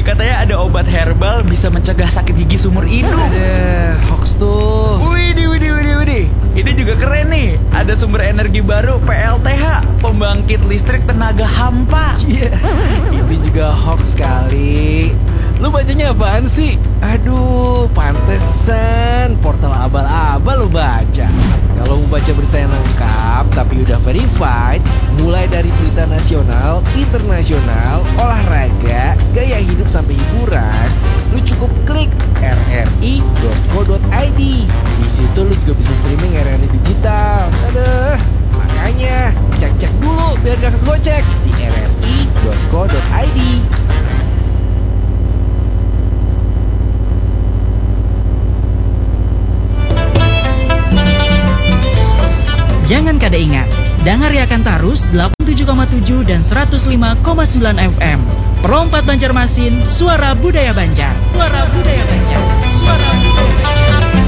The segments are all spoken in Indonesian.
katanya ada obat herbal bisa mencegah sakit gigi seumur hidup. Ada hoax tuh. Widih. Ini juga keren nih. Ada sumber energi baru PLTH, pembangkit listrik tenaga hampa. Iya, itu juga hoax kali. Lu bacanya apaan sih? Aduh, pantesan portal abal-abal lu baca. Kalau mau baca berita yang lengkap tapi udah verified, mulai dari berita nasional, internasional, olahraga, gaya hidup sampai hiburan, lu cukup klik rri.co.id. Di situ lu juga bisa streaming RRI digital. Aduh, makanya cek dulu biar gak kegocek di rri.co.id. Jangan kada ingat, dengar akan Tarus 87,7 dan 105,9 FM. Perompat Banjarmasin, suara budaya Banjar. Suara budaya Banjar. Suara budaya Banjar.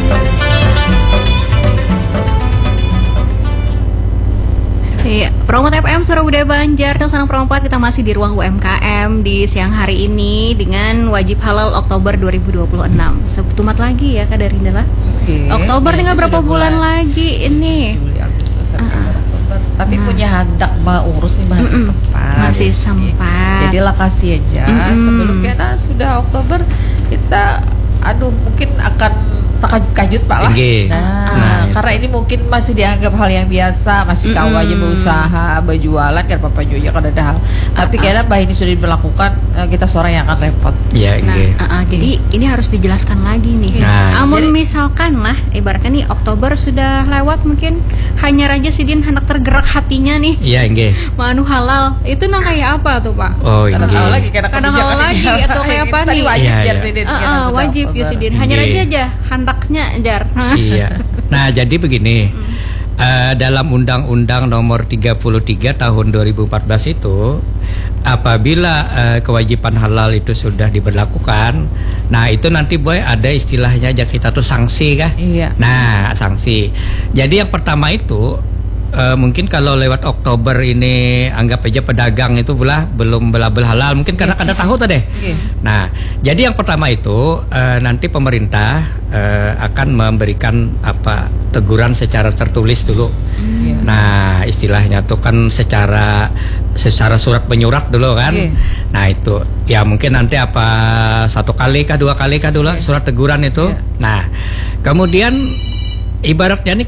Iya, Perompat FM Suara Budaya Banjar. Dan senang Perompat, kita masih di ruang UMKM di siang hari ini dengan wajib halal Oktober 2026. Sebutumat lagi ya Kak Darinda lah. Oktober tinggal berapa bulan lagi ini? Tapi punya hendak mau urus nih masih sempat. Masih sempat. Jadi lah kasih aja sebelum kita sudah Oktober kita mungkin akan terkajut-kajut Pak lah. Nah, karena ini mungkin masih dianggap hal yang biasa, masih kau aja berusaha, berjualan kan Papa Joya kan ada hal. Tapi kayaknya bah ini sudah diberlakukan, kita seorang yang akan repot. Ya, jadi ini harus dijelaskan lagi nih. Amun misalkan lah, ibaratnya nih Oktober sudah lewat, mungkin hanya Raja Sidin hendak tergerak hatinya nih. Iya, Manu halal, itu nang kayak apa tuh Pak? Oh, Kadang awal lagi atau kayak apa nih? Wajib ya Sidin. Hanya Raja aja hendaknya jar. Iya. Nah, jadi begini. Dalam Undang-Undang Nomor 33 Tahun 2014 itu, apabila kewajiban halal itu sudah diberlakukan, nah itu nanti boy ada istilahnya aja kita tuh sanksi kah? Iya. Nah, sanksi. Jadi yang pertama itu mungkin kalau lewat Oktober ini anggap aja pedagang itu belum belabel halal, mungkin karena kada tahu tadi. Nah, jadi yang pertama itu nanti pemerintah akan memberikan teguran secara tertulis dulu. Nah, istilahnya tuh kan secara surat menyurat dulu kan. Nah, itu ya mungkin nanti satu kali kah dua kali kah dulu surat teguran itu. Nah, kemudian ibaratnya nih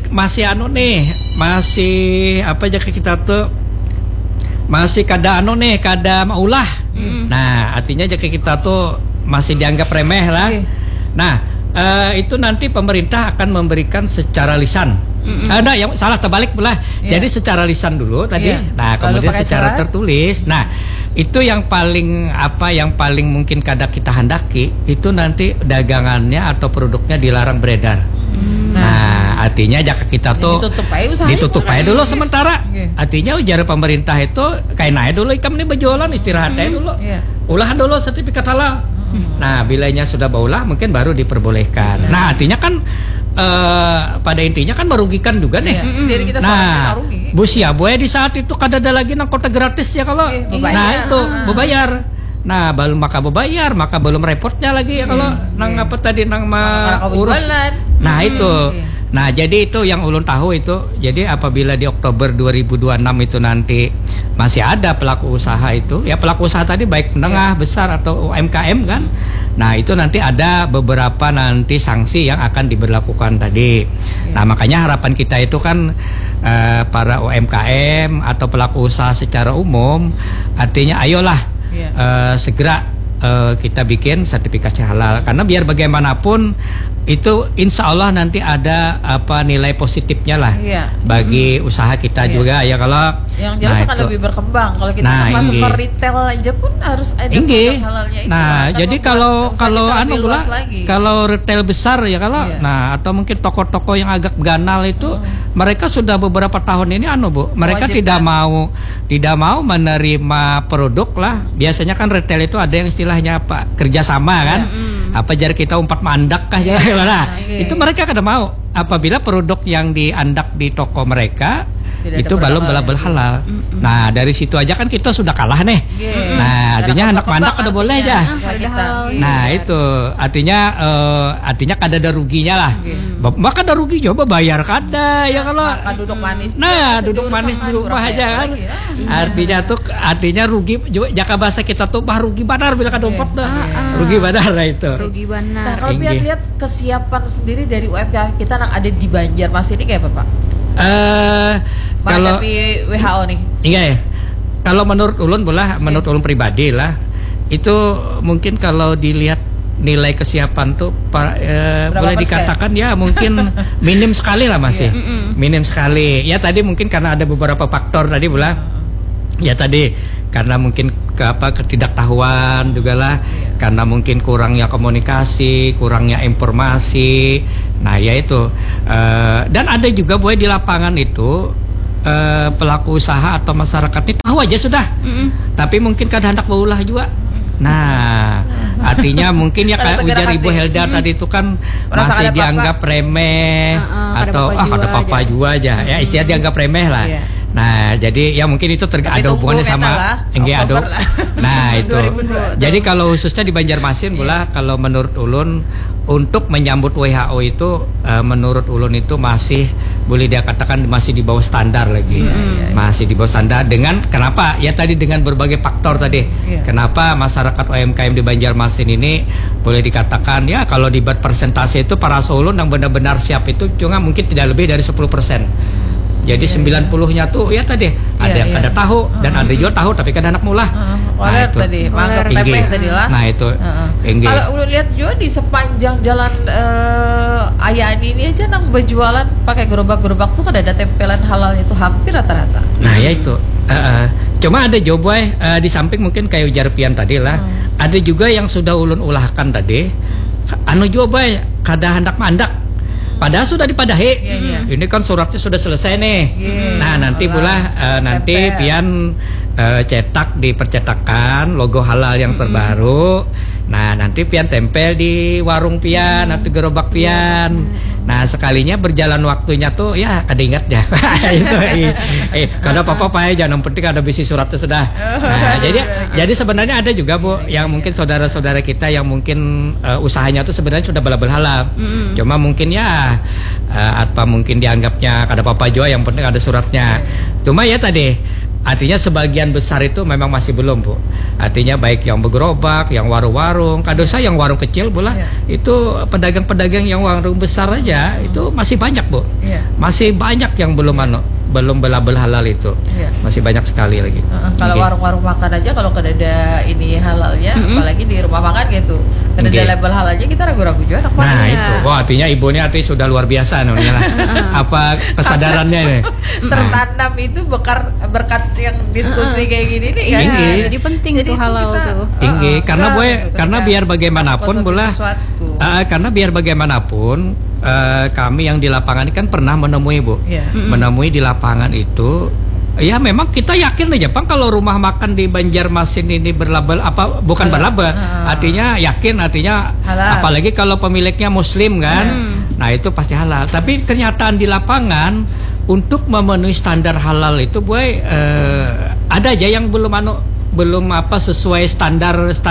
masih kita tuh masih kada maulah. Nah, artinya kita tuh masih dianggap remeh lah. Nah, itu nanti pemerintah akan memberikan secara lisan. Ada yang salah terbalik pula. Jadi secara lisan dulu tadi. Nah, kemudian secara tertulis. Nah, itu yang paling mungkin kada kita handaki itu nanti dagangannya atau produknya dilarang beredar. Nah, artinya kita tuh ditutup aja dulu sementara. Artinya ujar pemerintah itu kayak naik dulu ikam ini berjualan istirahat aja dulu. Ulah dulu sertifikat halal. Nah, bilanya sudah baulah mungkin baru diperbolehkan. Nah, artinya kan pada intinya kan merugikan juga nih. Nah, bos ya boy di saat itu kada ada lagi nang kota gratis ya kalau. Nah, itu berbayar. Nah, maka belum repotnya lagi ya kalau nang urus. Nah, itu. Nah, jadi itu yang ulun tahu itu. Jadi apabila di Oktober 2026 itu nanti masih ada pelaku usaha itu, ya pelaku usaha tadi baik menengah, besar atau UMKM kan. Nah, itu nanti ada beberapa nanti sanksi yang akan diberlakukan tadi. Nah, makanya harapan kita itu kan para UMKM atau pelaku usaha secara umum, artinya ayolah segera kita bikin sertifikasi halal, karena biar bagaimanapun itu insya Allah nanti ada nilai positifnya lah bagi usaha kita juga ya. Kalau yang jelas akan lebih berkembang kalau kita masuk ke retail aja pun harus ada produk halalnya itu. Nah, jadi kalau retail besar ya nah atau mungkin toko-toko yang agak ganal itu mereka sudah beberapa tahun ini mereka tidak mau menerima produk lah. Biasanya kan retail itu ada yang istilahnya kerjasama kan. Jar kita umpat mandak kah itu mereka kada mau apabila produk yang diandak di toko mereka itu belum label halal. Nah dari situ aja kan kita sudah kalah nih. Nah artinya anak mandak udah boleh aja. Nah itu artinya kada ada ruginya lah. Maka ada rugi coba bayar kada ya kalau. Duduk manis. Nah duduk manis di rumah aja kan. Artinya rugi. Jaka bahasa kita tuh rugi badar bila kada umpet tuh. Rugi badar lah itu. Rugi benar. Nah kalau biar lihat kesiapan sendiri dari UMK kita yang ada di Banjarmasin ini kayak apa Pak? Kalau WHO nih. Iya ya. Kalau menurut ulun menurut ulun pribadi lah, itu mungkin kalau dilihat nilai kesiapan tuh boleh dikatakan ya mungkin minim sekali lah masih. Minim sekali. Ya tadi mungkin karena ada beberapa faktor tadi ya tadi karena mungkin ketidaktahuan juga lah, karena mungkin kurangnya komunikasi, kurangnya informasi. Nah ya itu dan ada juga boleh di lapangan itu pelaku usaha atau masyarakat ini tahu aja sudah, tapi mungkin kadang hendak baulah juga. Nah artinya mungkin ya kayak ujar Ibu Helda tadi itu kan masih dianggap remeh atau kada apa-apa juga aja ya, istilah dianggap remeh lah. Nah jadi ya mungkin itu ada hubungannya sama ada. Nah itu jadi kalau khususnya di Banjarmasin kalau menurut ulun untuk menyambut WHO itu menurut ulun itu masih boleh dikatakan masih di bawah standar lagi. Masih di bawah standar dengan kenapa ya tadi dengan berbagai faktor tadi. Kenapa masyarakat UMKM di Banjarmasin ini boleh dikatakan ya kalau di persentase itu para ulun yang benar-benar siap itu cuma mungkin tidak lebih dari 10%. Jadi 90-nya tuh ya tadi ada yang kada tahu dan ada juga tahu tapi kada anak mulah. Nah itu tadi, mangkok remeh tadi lah. Nah itu. Kalau udah lihat juga di sepanjang jalan Ayani ini aja nang berjualan pakai gerobak-gerobak tuh kada ada tempelan halal itu hampir rata-rata. Nah ya itu. Cuma ada juga di samping mungkin kayak ujar Pian tadi lah. Ada juga yang sudah ulun ulahkan tadi. Juga kada hendak mandak. Padahal sudah dipadahi. Ini kan suratnya sudah selesai nih. Nah nanti nanti Pian cetak di percetakan logo halal yang terbaru. Nah nanti Pian tempel di warung Pian atau gerobak Pian. Nah sekalinya berjalan waktunya tuh ya ada ingat ya. Kada apa-apa ya, jangan penting ada bisi suratnya sudah. Nah jadi sebenarnya ada juga Bu yang mungkin saudara-saudara kita yang mungkin usahanya tuh sebenarnya sudah balabel halal. Cuma mungkin ya apa mungkin dianggapnya kada apa-apa juga, yang penting ada suratnya. Cuma ya tadi artinya sebagian besar itu memang masih belum Bu. Artinya baik yang bergerobak, yang warung-warung, kadosa yang warung kecil itu pedagang-pedagang yang warung besar aja itu masih banyak Bu. Masih banyak yang belum belabel halal itu. Masih banyak sekali lagi. Kalau warung-warung makan aja kalau kada ada ini halalnya, apalagi di rumah makan gitu. Kada ada label halalnya kita ragu-ragu juga. Nah itu, artinya ibunya sudah luar biasa namanya lah. Apa kesadarannya ini? Tertanam itu berkat yang diskusi kayak gini nih kan. Jadi penting jadi tuh halal tuh. Karena biar bagaimanapun karena biar bagaimanapun kami yang di lapangan ini kan pernah menemui Bu. Menemui di lapangan itu ya memang kita yakin aja Bang kalau rumah makan di Banjarmasin ini berlabel bukan berlabel, artinya yakin halal. Apalagi kalau pemiliknya muslim kan. Nah itu pasti halal. Tapi kenyataan di lapangan untuk memenuhi standar halal itu ada aja yang belum sesuai standar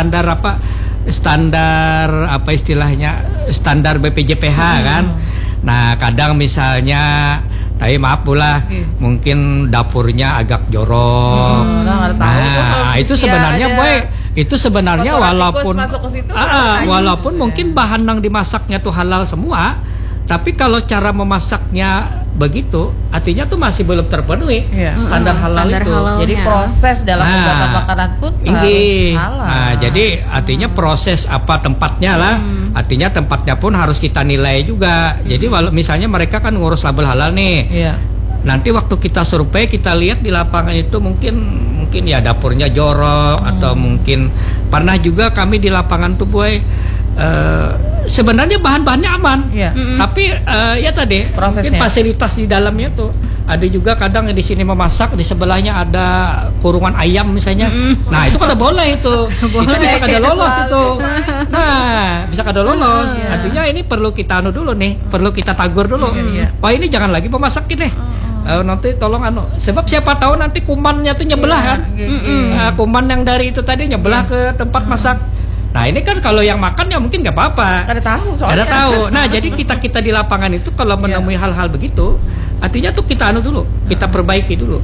standar BPJPH kan. Nah kadang misalnya tapi maaf mungkin dapurnya agak jorok. Nah itu sebenarnya walaupun mungkin bahan yang dimasaknya tuh halal semua, tapi kalau cara memasaknya begitu, artinya tuh masih belum terpenuhi standar halal itu. Jadi proses dalam pembuatan makanan pun harus halal. Nah, jadi artinya proses tempatnya lah. Artinya tempatnya pun harus kita nilai juga. Jadi kalau misalnya mereka kan ngurus label halal nih. Nanti waktu kita survei kita lihat di lapangan itu mungkin ya dapurnya jorok atau mungkin pernah juga kami di lapangan tuh sebenarnya bahan-bahannya aman, tapi ya tadi prosesnya. Mungkin fasilitas di dalamnya tuh ada juga kadang di sini memasak di sebelahnya ada kurungan ayam misalnya. Nah itu kada boleh itu bisa kada lolos itu. Nah bisa kada lolos. Artinya ini perlu kita dulu nih, perlu kita tagur dulu. Wah ini jangan lagi memasak ini. nanti tolong sebab siapa tahu nanti kumannya tuh nyebelah kan. Kuman yang dari itu tadi nyebelah ke tempat masak. Nah ini kan kalau yang makan ya mungkin nggak apa-apa. Ada tahu soalnya. Ada tahu. Nah jadi kita di lapangan itu kalau menemui hal-hal begitu, artinya tuh kita dulu, kita perbaiki dulu.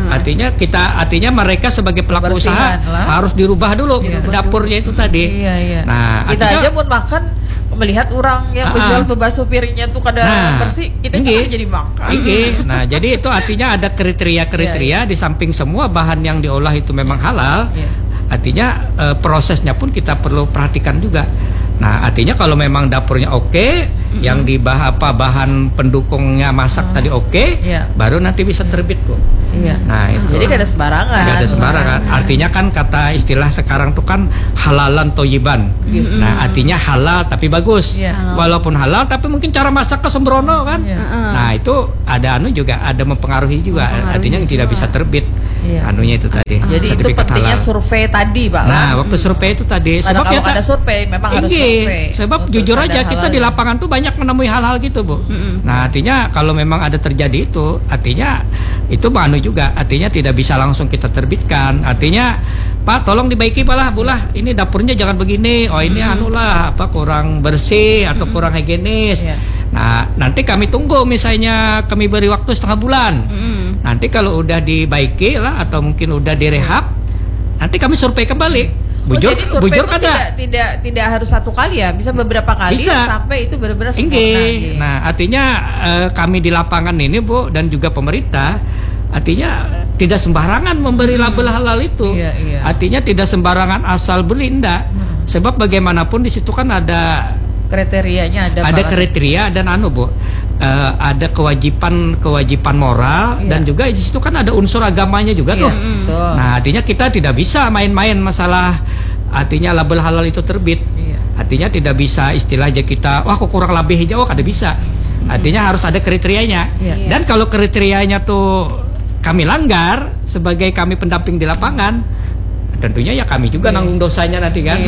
Artinya mereka sebagai pelaku usaha harus dirubah dulu dapurnya itu tadi. Nah kita aja pun makan melihat orang yang menjual bebasuh piringnya tuh kada bersih, kita juga jadi makan. Nah jadi itu artinya ada kriteria di samping semua bahan yang diolah itu memang halal. Artinya prosesnya pun kita perlu perhatikan juga. Nah, artinya kalau memang dapurnya yang di bahan pendukungnya masak tadi baru nanti bisa terbit kok. Nah, itu. Jadi gak ada sembarangan. Gak ada sembarangan. Artinya kan kata istilah sekarang tuh kan halalan toyiban. Nah, artinya halal tapi bagus. Walaupun halal tapi mungkin cara masaknya sembrono kan. Nah, itu ada juga ada mempengaruhi juga. Artinya tidak bisa terbit. Anunya itu tadi. Jadi itu pentingnya survei tadi, Pak. Nah, waktu survei itu tadi. Sebab kalau ada survei memang harus survei. Sebab jujur aja kita di lapangan tuh banyak menemui hal-hal gitu, Bu. Nah, artinya kalau memang ada terjadi itu, artinya itu juga. Artinya tidak bisa langsung kita terbitkan. Artinya, Pak, tolong dibaiki Pak lah, Bu lah. Ini dapurnya jangan begini. Oh, ini kurang bersih atau kurang higienis. Nah, nanti kami tunggu misalnya kami beri waktu setengah bulan. Nanti kalau udah dibaiki lah atau mungkin udah direhab, nanti kami survei kembali. Bujur kada. Tidak harus satu kali ya, bisa beberapa kali sampai itu benar-benar sempurna. Nah, artinya kami di lapangan ini, Bu, dan juga pemerintah, artinya tidak sembarangan memberi label halal itu. Artinya tidak sembarangan asal beli, enggak. Sebab bagaimanapun di situ kan ada kriterianya, ada kriteria dan Bu. Ada kewajiban moral dan juga di situ kan ada unsur agamanya juga tuh. Nah, artinya kita tidak bisa main-main masalah artinya label halal itu terbit. Artinya tidak bisa istilahnya kita kok kurang lebih hijau kada bisa. Artinya harus ada kriterianya. Dan kalau kriterianya tuh kami langgar sebagai kami pendamping di lapangan, tentunya ya kami juga nanggung dosanya nanti kan.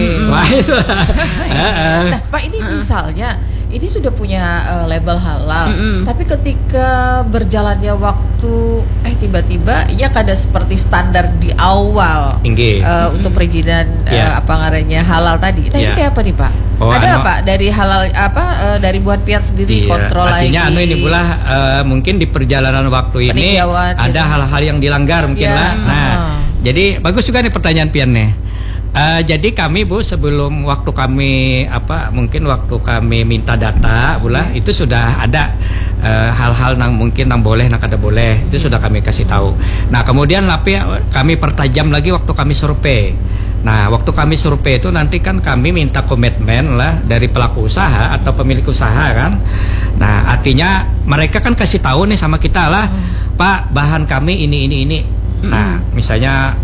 Nah, Pak, ini misalnya ini sudah punya label halal, tapi ketika berjalannya waktu tiba-tiba ya kada seperti standar di awal untuk perizinan halal tadi. Nah, ini kayak apa nih Pak? Ada apa dari halal dari buat pihak sendiri kontrol artinya lagi? Ini pula mungkin di perjalanan waktu ini ada hal-hal yang dilanggar mungkin lah. Nah, jadi bagus juga nih pertanyaan Pian nih. Jadi kami, Bu, sebelum waktu kami mungkin waktu kami minta data pula itu sudah ada hal-hal yang mungkin yang boleh yang kada boleh itu sudah kami kasih tahu. Nah, kemudian kami pertajam lagi waktu kami survei. Nah, waktu kami survei itu nanti kan kami minta komitmen lah dari pelaku usaha atau pemilik usaha kan. Nah, artinya mereka kan kasih tahu nih sama kita lah, Pak, bahan kami ini. Nah, misalnya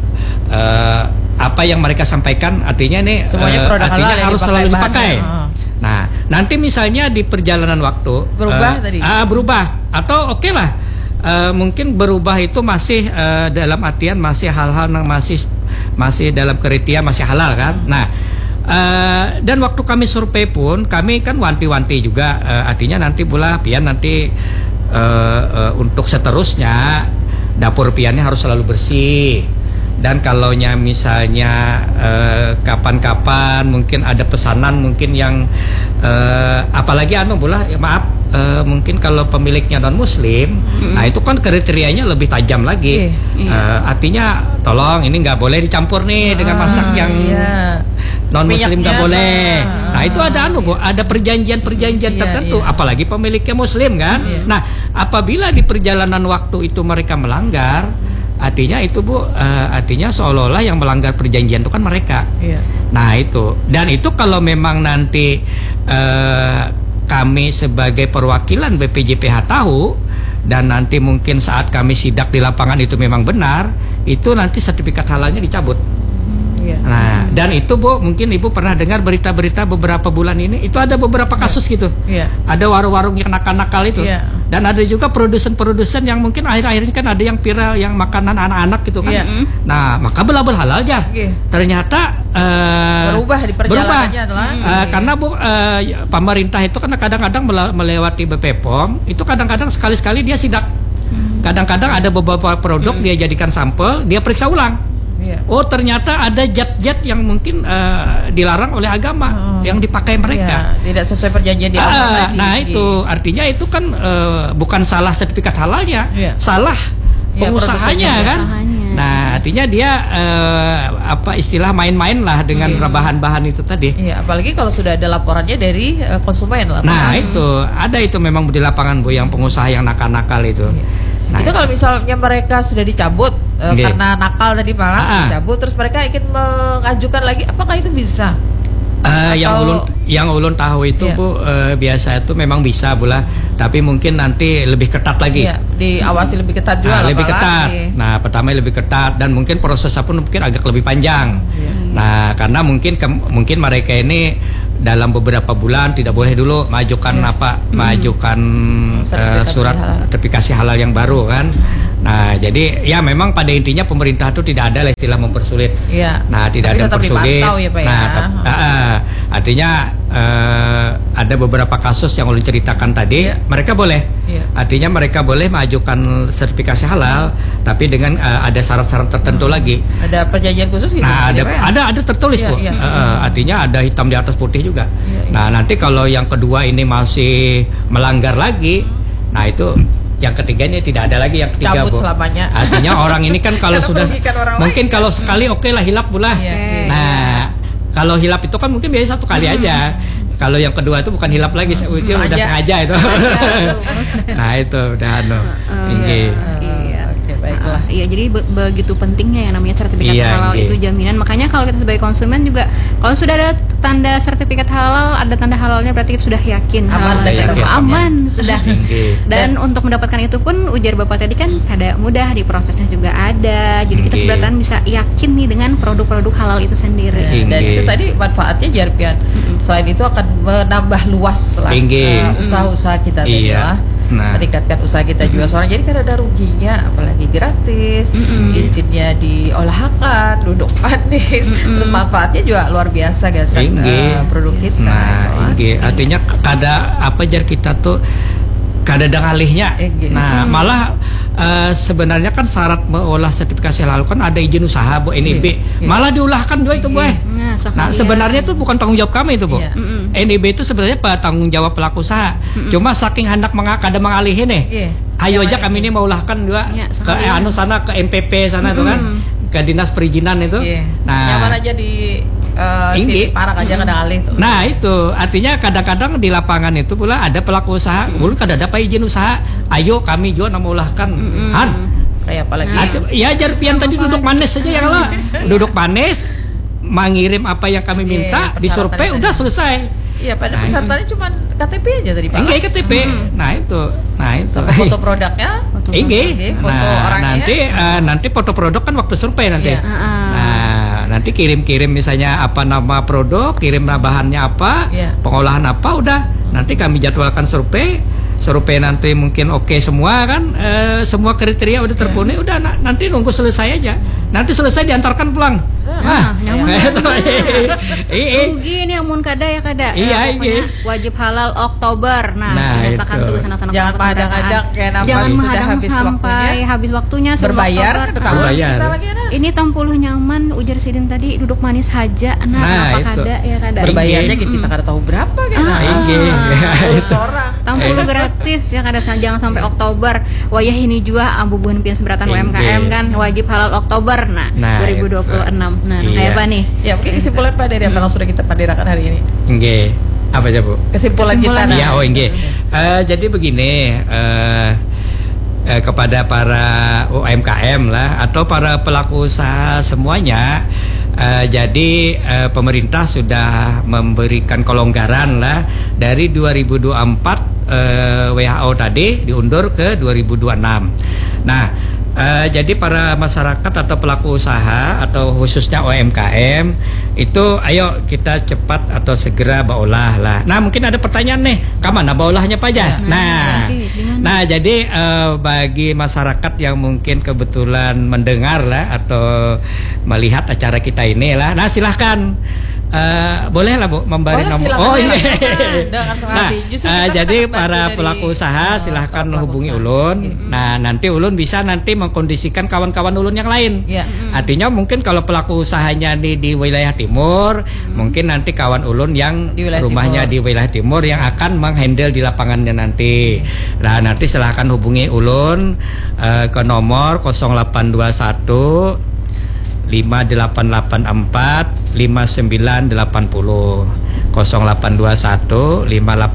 apa yang mereka sampaikan artinya nih artinya harus selalu dipakai. Nah, nanti misalnya di perjalanan waktu berubah atau lah mungkin berubah itu masih dalam artian masih hal-hal yang masih dalam kriteria masih halal kan. Nah, dan waktu kami survei pun kami kan wanti-wanti juga artinya nanti pula Pian nanti untuk seterusnya dapur Piannya harus selalu bersih. Dan kalau misalnya kapan-kapan mungkin ada pesanan mungkin yang apalagi mungkin kalau pemiliknya non muslim, nah itu kan kriterianya lebih tajam lagi. Artinya tolong ini nggak boleh dicampur nih dengan masak yang non muslim nggak boleh. Nah itu ada perjanjian tertentu, apalagi pemiliknya muslim kan. Nah apabila di perjalanan waktu itu mereka melanggar, artinya itu Bu, artinya seolah-olah yang melanggar perjanjian itu kan mereka. Nah itu, dan itu kalau memang nanti kami sebagai perwakilan BPJPH tahu dan nanti mungkin saat kami sidak di lapangan itu memang benar, itu nanti sertifikat halalnya dicabut. Nah, dan itu Bu, mungkin Ibu pernah dengar berita-berita beberapa bulan ini, itu ada beberapa kasus gitu. Ada warung-warung yang nakal-nakal itu. Dan ada juga produsen-produsen yang mungkin akhir-akhir ini kan ada yang viral yang makanan anak-anak gitu kan. Nah, maka belabel halal aja. Ternyata berubah di perjalanannya karena Bu, pemerintah itu kan kadang-kadang melewati BPOM, itu kadang-kadang sekali-sekali dia sidak. Kadang-kadang ada beberapa produk dia jadikan sampel, dia periksa ulang. Oh ternyata ada zat-zat yang mungkin dilarang oleh agama yang dipakai mereka. Tidak sesuai perjanjian di awal. Nah itu artinya itu kan bukan salah sertifikat halalnya, salah pengusahanya kan. Nah artinya dia istilah main-main lah dengan bahan-bahan itu tadi. Iya, apalagi kalau sudah ada laporannya dari konsumen lah. Nah itu ada itu memang di lapangan Bu yang pengusaha yang nakal-nakal itu. Nah, itu kalau misalnya mereka sudah dicabut karena nakal tadi malah dicabut, terus mereka ingin mengajukan lagi, apakah itu bisa? Yang ulun tahu itu Bu biasa itu memang bisa Bula, tapi mungkin nanti lebih ketat lagi. Diawasi lebih ketat juga. Lebih ketat. Nah pertama lebih ketat dan mungkin prosesnya pun mungkin agak lebih panjang. Nah karena mungkin mereka ini dalam beberapa bulan tidak boleh dulu mengajukan surat sertifikasi halal yang baru kan. Nah jadi ya memang pada intinya pemerintah itu tidak ada istilah mempersulit. Nah tidak ada mempersulit. Artinya ada beberapa kasus yang ulun ceritakan tadi, mereka boleh. Artinya mereka boleh mengajukan sertifikasi halal, tapi dengan ada syarat-syarat tertentu lagi. Ada perjanjian khusus gitu? Nah ada tertulis Bu. Artinya ada hitam di atas putih juga. Nah nanti kalau yang kedua ini masih melanggar lagi, nah itu yang ketiganya tidak ada lagi yang ketiga Bu. Selamanya. Artinya orang ini kan kalau sudah mungkin kalau sekali oke lah hilap pula. Nah kalau hilap itu kan mungkin biasa satu kali aja. Kalau yang kedua itu bukan hilap lagi, itu udah sengaja itu. Nah itu udah Iya, jadi begitu pentingnya yang namanya sertifikat halal itu jaminan. Makanya kalau kita sebagai konsumen juga, kalau sudah ada tanda sertifikat halal, ada tanda halalnya, berarti kita sudah yakin aman sudah. Dan untuk mendapatkan itu pun ujar Bapak tadi kan kada mudah, di prosesnya juga ada. Jadi kita sebenarnya bisa yakin nih dengan produk-produk halal itu sendiri. Dan itu tadi manfaatnya Jarpian. Selain itu akan menambah luas lah usaha-usaha kita tadi lah. Meningkatkan usaha kita juga seorang, jadi kan ada ruginya, apalagi gratis, izinnya diolahkan, duduk manis, terus manfaatnya juga luar biasa guys, produk kita. Artinya kada kita tuh kada ada ngalihnya. Nah malah sebenarnya kan syarat mengolah sertifikasi halal kan ada izin usaha Bu NIB, malah diulahkan dua itu Bu. Nah sebenarnya itu bukan tanggung jawab kami itu Bu. NIB itu sebenarnya tanggung jawab pelaku usaha. Cuma saking hendak kada mengalihin ayo aja kami ini meulahkan dua ke sana ke MPP sana tuh kan, ke dinas perizinan itu. Nah nyaman aja di sini parah aja kada alih tuh. Nah itu artinya kadang-kadang di lapangan itu pula ada pelaku usaha, belum kada dapat izin usaha, ayo kami juga meulahkan. Kayak apalagi? Ya Jarpian tadi duduk manis saja ya lah, duduk manis, mengirim apa yang kami minta, disurvei udah selesai. Iya, pada pesertanya cuma KTP aja tadi Pak. Enggak KTP. Nah itu. Sama foto produknya. Foto orangnya. Nanti foto produk kan waktu survei nanti. Nah nanti kirim misalnya apa nama produk, kirim bahannya apa, pengolahan apa, udah. Nanti kami jadwalkan survei nanti mungkin oke semua kan, semua kriteria udah terpenuhi, udah nanti nunggu selesai aja. Nanti selesai diantarkan pulang. Nyaman. Rugi ini amun kada ya kada. Wajib halal Oktober. Nah kita tuh sana-sana. Jangan menghadang-hadang kayak jangan menghadang sampai habis waktunya. Berbayar, tetap bayar. Ini 60 nyaman ujar Sidin tadi, duduk manis haja. Nah apa kada ya kada. Berbayarnya kita kada tahu berapa kan. Seorang. 60 gratis ya kada, jangan sampai Oktober. Wayah ini juga ambubuhan pian seberatan UMKM kan wajib halal Oktober. Nah 2026. Nah kayak apa nih? Ya mungkin kesimpulan Pak dari apa yang sudah kita pandirakan hari ini. Apa aja Bu? Kesimpulan kita. Ya jadi begini, kepada para UMKM lah atau para pelaku usaha semuanya. Jadi pemerintah sudah memberikan kelonggaran lah dari 2024 WHO tadi diundur ke 2026. Nah jadi para masyarakat atau pelaku usaha atau khususnya UMKM itu ayo kita cepat atau segera baolah lah. Nah mungkin ada pertanyaan nih, kamana baolahnya Pak aja? Nah jadi bagi masyarakat yang mungkin kebetulan mendengar lah atau melihat acara kita ini lah, nah silahkan boleh lah Bu memberi nomor. Oh ini. Nah, jadi para pelaku usaha silahkan hubungi Ulun. Nah, nanti Ulun bisa nanti mengkondisikan kawan-kawan Ulun yang lain. Artinya mungkin kalau pelaku usahanya di wilayah timur, mungkin nanti kawan Ulun yang rumahnya di wilayah timur yang akan menghandle di lapangannya nanti. Nah, nanti silahkan hubungi Ulun ke nomor 0821 5884 5980 0821 5884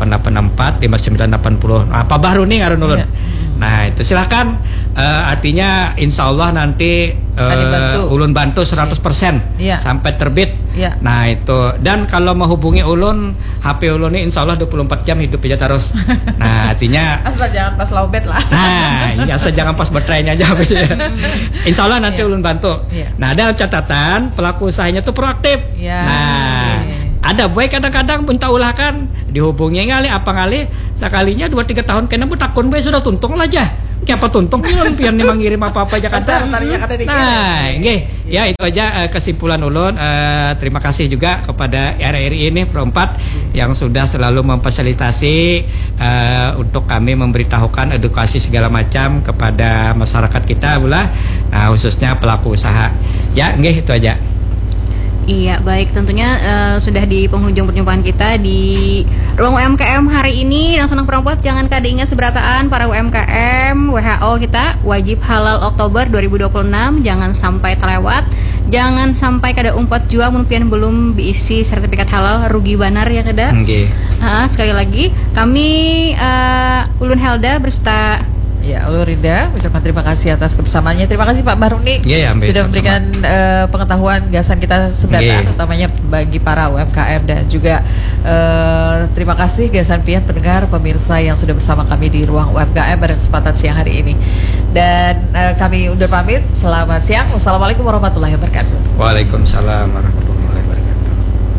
5980. Apa baru nih ngaran Ulun? Nah itu silahkan, artinya insya Allah nanti Ulun bantu 100% sampai terbit. Nah itu, dan kalau mau hubungi Ulun, HP Ulun ini insya Allah 24 jam hidup aja terus. Nah artinya asal jangan pas lowbat lah. Nah asal jangan pas baterainya aja. Insya Allah nanti Ulun bantu. Nah ada catatan pelaku usahanya tuh proaktif. Nah ada baik kadang-kadang minta ulah kan dihubungi ngali apa ngali sekalinya 2-3 tahun kena bu takun bae sudah tuntung lah aja. Apa tuntung pian nih mengirim apa-apa aja kata. Nah, nggih, ya itu aja kesimpulan Ulun. Terima kasih juga kepada RRI ini Pro 4 yang sudah selalu memfasilitasi untuk kami memberitahukan edukasi segala macam kepada masyarakat kita pula, khususnya pelaku usaha. Ya, nggih itu aja. Iya, baik, tentunya sudah di penghujung perjumpaan kita di ruang UMKM hari ini. Dan senang perempuan jangan kada ingat seberataan para UMKM WHO kita wajib halal Oktober 2026 jangan sampai terlewat. Jangan sampai kada umpat jua mungkin belum diisi sertifikat halal rugi banar ya kada. Sekali lagi kami Ulun Helda berserta Ulun Rinda ucapkan terima kasih atas kebersamaannya. Terima kasih Pak Baruni sudah memberikan pengetahuan gasan kita seberatan, utamanya bagi para UMKM, dan juga terima kasih gasan pian pendengar pemirsa yang sudah bersama kami di ruang UMKM pada kesempatan siang hari ini. Dan kami undur pamit. Selamat siang. Wassalamualaikum warahmatullahi wabarakatuh. Waalaikumsalam warahmatullahi wabarakatuh.